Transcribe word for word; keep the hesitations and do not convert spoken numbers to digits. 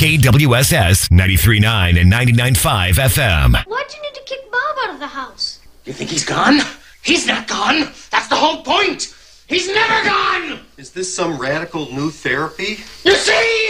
K W S S ninety-three point nine and ninety-nine point five F M. Why'd you need to kick Bob out of the house? You think he's gone? He's not gone. That's the whole point. He's never gone. Is this some radical new therapy? You see?